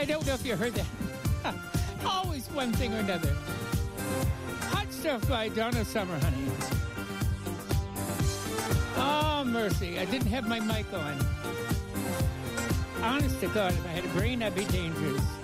don't know if you heard that. Always one thing or another. Hot Stuff by Donna Summer, honey. Oh, mercy. I didn't have my mic on. Honest to God, if I had a brain, I'd be dangerous.